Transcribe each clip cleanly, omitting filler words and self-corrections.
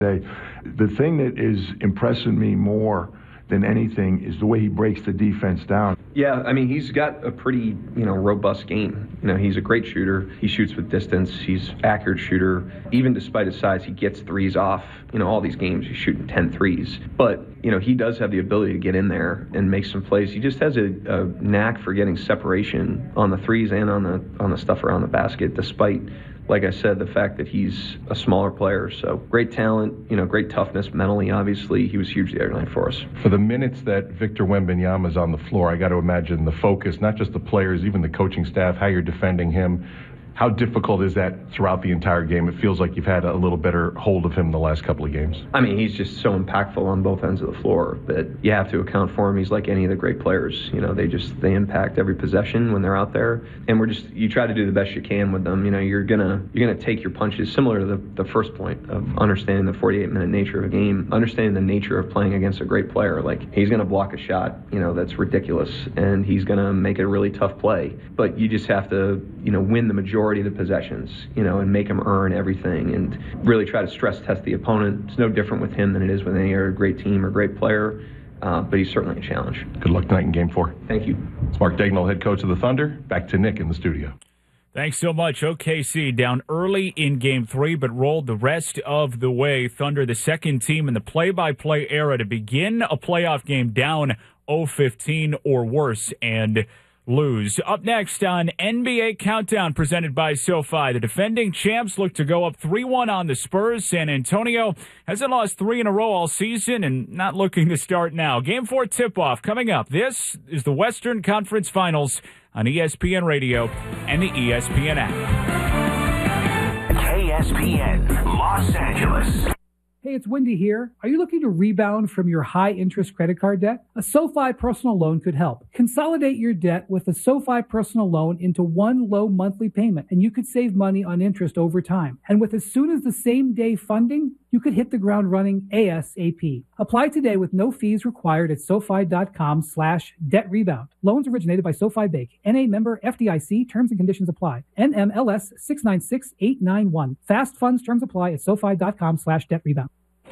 The thing that is impressing me more than anything is the way he breaks the defense down. Yeah, I mean, he's got a pretty, robust game. He's a great shooter. He shoots with distance. He's an accurate shooter. Even despite his size, he gets threes off. All these games, he's shooting 10 threes. But, he does have the ability to get in there and make some plays. He just has a knack for getting separation on the threes and on the stuff around the basket, despite, like I said, the fact that he's a smaller player. So great talent, great toughness mentally, obviously. He was huge the other night for us. For the minutes that Victor Wembanyama is on the floor, I got to imagine the focus, not just the players, even the coaching staff, how you're defending him. How difficult is that throughout the entire game? It feels like you've had a little better hold of him the last couple of games. I mean, he's just so impactful on both ends of the floor that you have to account for him. He's like any of the great players. They impact every possession when they're out there. And you try to do the best you can with them. You're gonna take your punches, similar to the first point of understanding the 48-minute nature of a game, understanding the nature of playing against a great player. Like, he's gonna block a shot, that's ridiculous, and he's gonna make a really tough play. But you just have to, win the majority of the possessions, and make him earn everything and really try to stress test the opponent. It's no different with him than it is with any other great team or great player, but he's certainly a challenge. Good luck tonight in Game 4. Thank you. It's Mark Daigneault, head coach of the Thunder. Back to Nick in the studio. Thanks so much. OKC down early in Game 3, but rolled the rest of the way. Thunder, the second team in the play-by-play era to begin a playoff game down 0-15 or worse and lose. Up next on NBA Countdown presented by SoFi, the defending champs look to go up 3-1 on the Spurs. San Antonio hasn't lost 3 in a row all season and not looking to start now. Game 4 tip-off coming up. This is the Western Conference Finals on ESPN Radio and the ESPN app. KSPN, Los Angeles. Hey, it's Wendy here. Are you looking to rebound from your high-interest credit card debt? A SoFi personal loan could help. Consolidate your debt with a SoFi personal loan into one low monthly payment, and you could save money on interest over time. And with as soon as the same day funding, you could hit the ground running ASAP. Apply today with no fees required at SoFi.com/debt rebound. Loans originated by SoFi Bank. NA member FDIC. Terms and conditions apply. NMLS 696891. Fast funds terms apply at SoFi.com/debt rebound.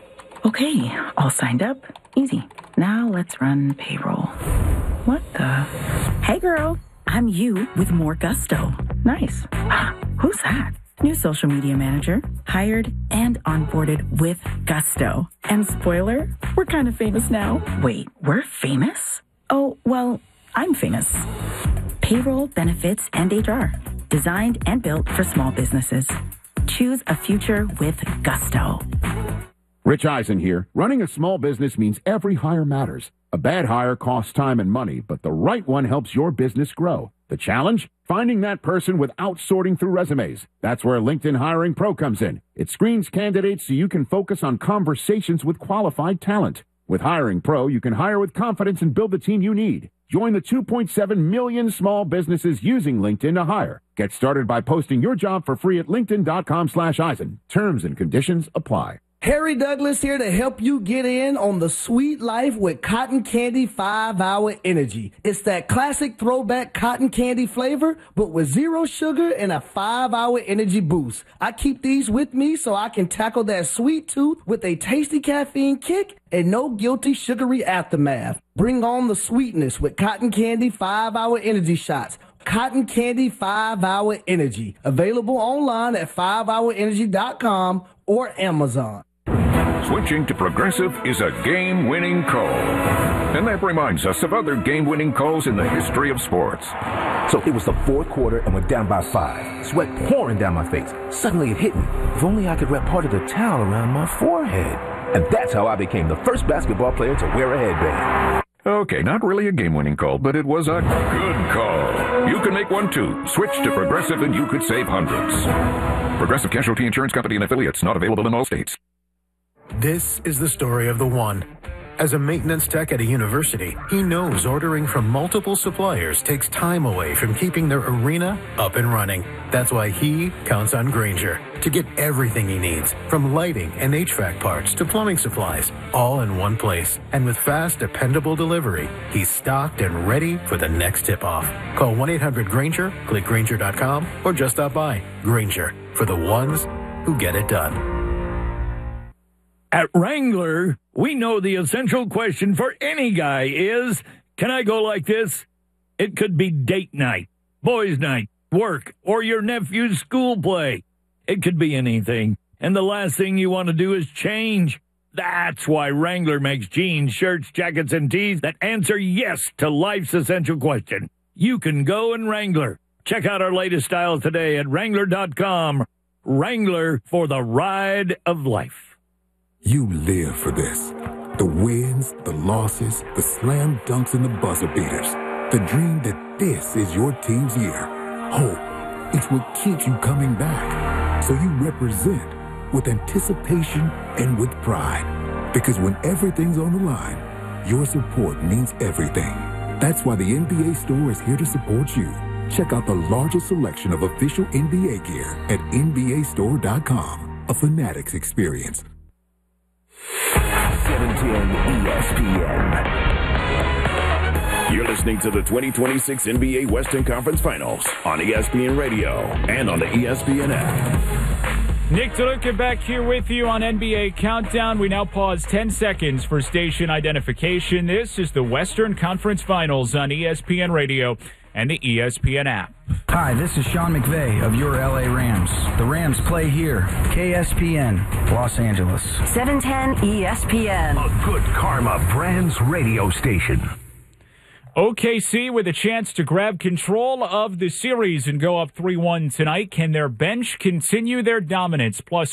Okay, all signed up. Easy. Now let's run payroll. What the? Hey girl, I'm you with more gusto. Nice. Who's that? New social media manager, hired and onboarded with gusto. And spoiler, we're kind of famous now. Wait, we're famous? Oh, well, I'm famous. Payroll, benefits, and HR. Designed and built for small businesses. Choose a future with gusto. Rich Eisen here. Running a small business means every hire matters. A bad hire costs time and money, but the right one helps your business grow. The challenge? Finding that person without sorting through resumes. That's where LinkedIn Hiring Pro comes in. It screens candidates so you can focus on conversations with qualified talent. With Hiring Pro, you can hire with confidence and build the team you need. Join the 2.7 million small businesses using LinkedIn to hire. Get started by posting your job for free at linkedin.com/Eisen. Terms and conditions apply. Harry Douglas here to help you get in on the sweet life with Cotton Candy 5-Hour Energy. It's that classic throwback cotton candy flavor, but with 0 sugar and a 5-hour energy boost. I keep these with me so I can tackle that sweet tooth with a tasty caffeine kick and no guilty sugary aftermath. Bring on the sweetness with Cotton Candy 5-Hour Energy Shots. Cotton Candy 5-Hour Energy. Available online at 5hourenergy.com or Amazon. Switching to Progressive is a game-winning call. And that reminds us of other game-winning calls in the history of sports. So it was the fourth quarter and we're down by 5. Sweat pouring down my face. Suddenly it hit me. If only I could wrap part of the towel around my forehead. And that's how I became the first basketball player to wear a headband. Okay, not really a game-winning call, but it was a good call. You can make one too. Switch to Progressive and you could save hundreds. Progressive Casualty Insurance Company and affiliates, not available in all states. This is the story of the one. As a maintenance tech at a university, he knows ordering from multiple suppliers takes time away from keeping their arena up and running. That's why he counts on Grainger to get everything he needs, from lighting and HVAC parts to plumbing supplies, all in one place. And with fast, dependable delivery, he's stocked and ready for the next tip-off. Call 1-800-GRAINGER, click Grainger.com, or just stop by. Grainger, for the ones who get it done. At Wrangler, we know the essential question for any guy is, can I go like this? It could be date night, boys' night, work, or your nephew's school play. It could be anything, and the last thing you want to do is change. That's why Wrangler makes jeans, shirts, jackets, and tees that answer yes to life's essential question. You can go in Wrangler. Check out our latest styles today at Wrangler.com. Wrangler, for the ride of life. You live for this. The wins, the losses, the slam dunks, and the buzzer beaters. The dream that this is your team's year. Hope, it's what keeps you coming back. So you represent with anticipation and with pride. Because when everything's on the line, your support means everything. That's why the NBA store is here to support you. Check out the largest selection of official NBA gear at NBAstore.com. A Fanatics experience. 710 ESPN. You're listening to the 2026 NBA Western Conference Finals on ESPN Radio and on the ESPN app. Nick DeLuca back here with you on NBA Countdown. We now pause 10 seconds for station identification. This is the Western Conference Finals on ESPN Radio and the ESPN app. Hi, this is Sean McVay of your LA Rams. The Rams play here. KSPN, Los Angeles. 710 ESPN. A Good Karma Brands radio station. OKC with a chance to grab control of the series and go up 3-1 tonight. Can their bench continue their dominance? Plus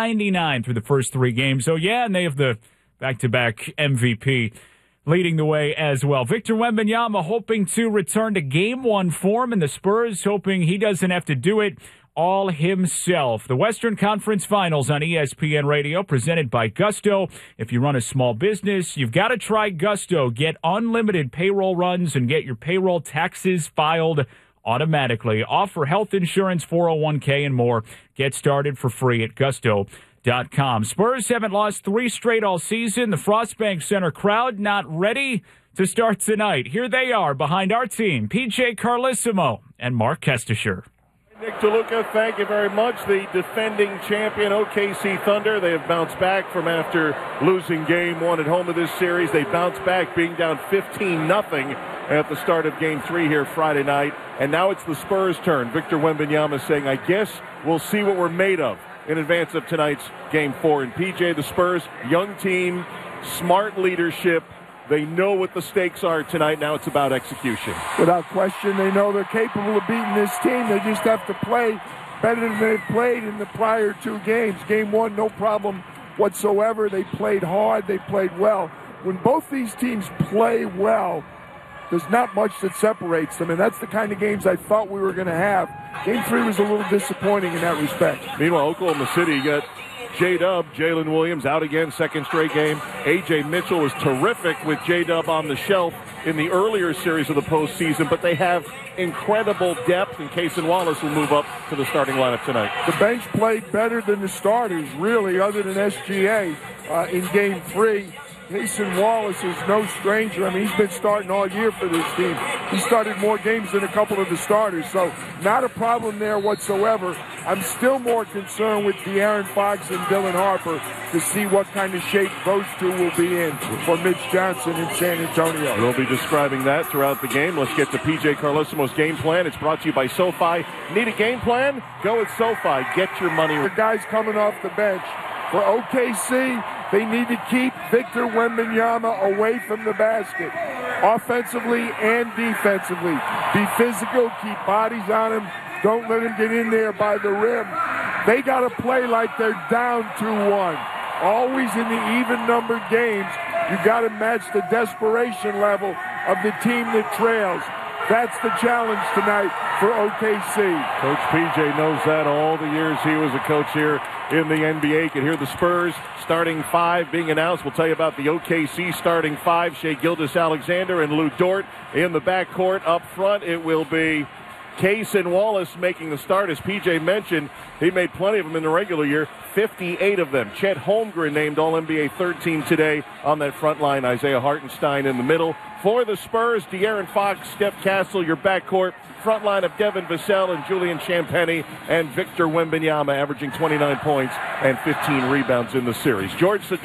199 through the first three games. Oh, yeah, and they have the back-to-back MVP leading the way as well. Victor Wembanyama hoping to return to Game 1 form, and the Spurs hoping he doesn't have to do it all himself. The Western Conference Finals on ESPN Radio, presented by Gusto. If you run a small business, you've got to try Gusto. Get unlimited payroll runs and get your payroll taxes filed automatically. Offer health insurance, 401k, and more. Get started for free at Gusto.com. Spurs haven't lost 3 straight all season. The Frostbank Center crowd not ready to start tonight. Here they are behind our team, PJ Carlesimo and Mark Kestisher. Nick DeLuca, thank you very much. The defending champion OKC Thunder, they have bounced back from after losing Game 1 at home of this series. They bounced back being down 15-0 at the start of Game 3 here Friday night. And now it's the Spurs' turn. Victor Wembanyama saying, I guess we'll see what we're made of in advance of tonight's Game 4. And PJ, the Spurs, young team, smart leadership. They know what the stakes are tonight. Now it's about execution. Without question, they know they're capable of beating this team. They just have to play better than they've played in the prior 2 games. Game 1, no problem whatsoever. They played hard. They played well. When both these teams play well, there's not much that separates them, and that's the kind of games I thought we were going to have. Game 3 was a little disappointing in that respect. Meanwhile, Oklahoma City got J-Dub, Jalen Williams out again, second straight game. A.J. Mitchell was terrific with J-Dub on the shelf in the earlier series of the postseason, but they have incredible depth, and Cason Wallace will move up to the starting lineup tonight. The bench played better than the starters, really, other than SGA in Game 3. Cason Wallace is no stranger. I mean, he's been starting all year for this team. He started more games than a couple of the starters, so not a problem there whatsoever. I'm still more concerned with De'Aaron Fox and Dylan Harper to see what kind of shape those two will be in for Mitch Johnson in San Antonio. We'll be describing that throughout the game. Let's get to PJ Carlesimo's game plan. It's brought to you by SoFi. Need a game plan? Go with SoFi. Get your money. The guys coming off the bench. For OKC, they need to keep Victor Wembanyama away from the basket, offensively and defensively. Be physical, keep bodies on him. Don't let him get in there by the rim. They got to play like they're down 2-1. Always in the even-numbered games, you got to match the desperation level of the team that trails. That's the challenge tonight for OKC. Coach PJ knows that all the years he was a coach here in the NBA. You can hear the Spurs starting 5 being announced. We'll tell you about the OKC starting 5. Shai Gilgeous-Alexander and Lou Dort in the backcourt. Up front, it will be Cason Wallace making the start. As PJ mentioned, he made plenty of them in the regular year, 58 of them. Chet Holmgren named All-NBA third team today on that front line. Isaiah Hartenstein in the middle. For the Spurs, De'Aaron Fox, Steph Castle, your backcourt. Front line of Devin Vassell and Julian Champagnie and Victor Wembanyama, averaging 29 points and 15 rebounds in the series. George